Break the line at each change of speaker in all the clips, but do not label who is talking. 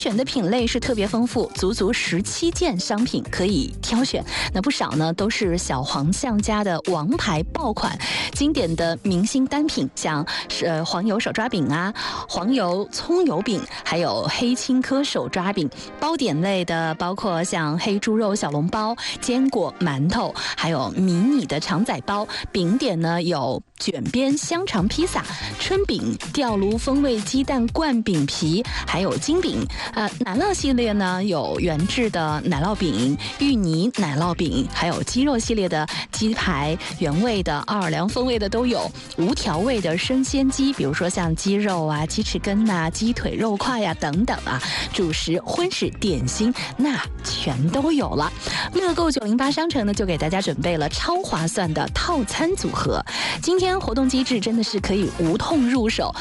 选的品类是特别丰富，足足17件商品可以挑选。那不少呢都是小黄象家的王牌爆款，经典的明星单品，像黄油手抓饼啊、黄油葱油饼，还有黑青稞手抓饼。包点类的包括像黑猪肉小笼包、坚果馒头，还有迷你的肠仔包。饼点呢有卷边香肠披萨、春饼、吊炉风味鸡蛋灌饼皮，还有金饼。奶酪系列呢有原制的奶酪饼、芋泥奶酪饼，还有鸡肉系列的鸡排，原味的、奥尔良风味的都有，无调味的生鲜鸡，比如说像鸡肉啊、鸡翅根啊、鸡腿肉块呀、等等啊，主食、荤食、点心那全都有了。乐购908商城呢就给大家准备了超划算的套餐组合，今天活动机制真的是可以无痛入手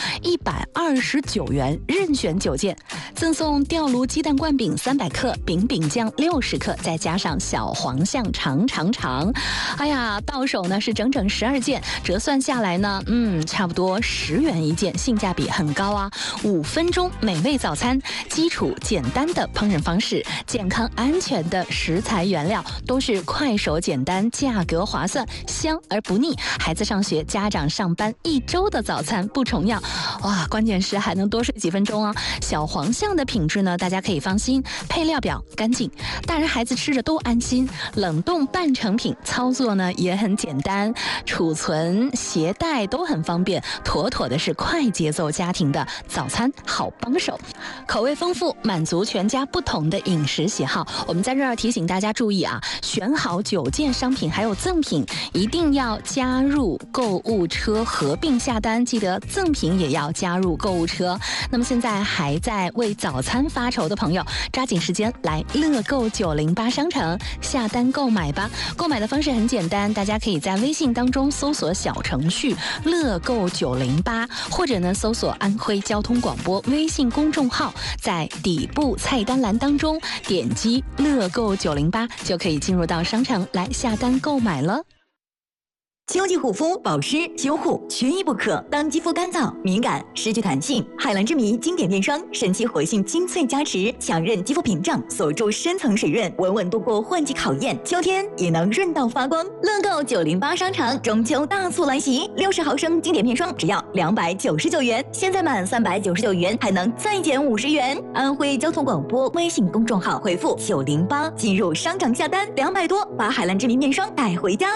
，129元任选9件，赠送吊炉鸡蛋灌饼300克、饼酱60克，再加上小黄象长。哎呀，到手呢是整整12件，折算下来呢，差不多10元一件，性价比很高啊！5分钟美味早餐，基础简单的烹饪方式，健康安全的食材原料，都是快手简单，价格划算，香而不腻。孩子上学、家长上班，1周的早餐不重样。哇，关键是还能多睡几分钟啊！小黄象的品质呢，大家可以放心，配料表干净，大人孩子吃着都安心。冷冻半成品，操作呢也很简单，储存、携带都很方便，妥妥的是快节奏家庭的早餐好帮手。口味丰富，满足全家不同的饮食喜好。我们在这儿提醒大家注意啊，选好9件商品还有赠品，一定要加入购物车合并下单，记得赠品也要加入购物车。那么现在还在为早餐发愁的朋友，抓紧时间来乐购908商城下单购买吧。购买的方式很简单，大家可以在微信当中搜索小程序乐购908，或者呢搜索安徽交通广播微信公众号，在底部菜单栏当中点击乐购908，就可以进入到商城来下单购买了。
秋季护肤保湿修护缺一不可。当肌肤干燥、敏感、失去弹性，海蓝之谜经典面霜神奇活性精粹加持，强韧肌肤屏障，锁住深层水润，稳稳度过换季考验，秋天也能润到发光。乐购908商场中秋大促来袭，60毫升经典面霜只要299元，现在满399元还能再减50元。安徽交通广播微信公众号回复908进入商场下单，200多把海蓝之谜面霜带回家。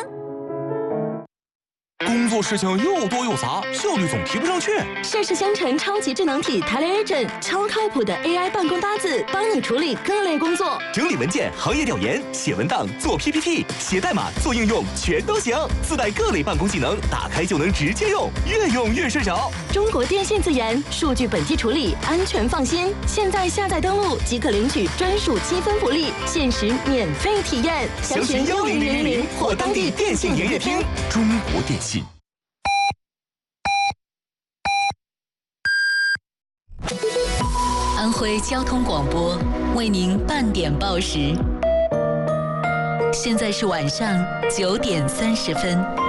工作事情又多又杂，效率总提不上去。
盛世香城超级智能体 TeleAgent 超靠谱的 AI 办公搭子，帮你处理各类工作，
整理文件、行业调研、写文档、做 PPT、写代码、做应用，全都行。自带各类办公技能，打开就能直接用，越用越顺手。
中国电信自研，数据本地处理，安全放心。现在下载登录即可领取专属积分福利，限时免费体验。
详询10000或当地电信营业厅。中国电信。
安徽交通广播为您半点报时，现在是晚上9点30分。